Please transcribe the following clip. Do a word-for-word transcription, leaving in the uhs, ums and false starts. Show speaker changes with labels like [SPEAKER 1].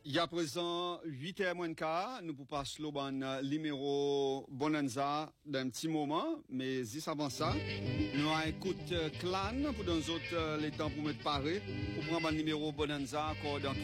[SPEAKER 1] Il y a présent huit heures moins de quart, nous pour passer le bon numéro Bonanza d'un petit moment, mais juste avant ça, nous avons écouté Clan pour dans autres les temps pour mettre paré, pour prendre le numéro Bonanza encore dans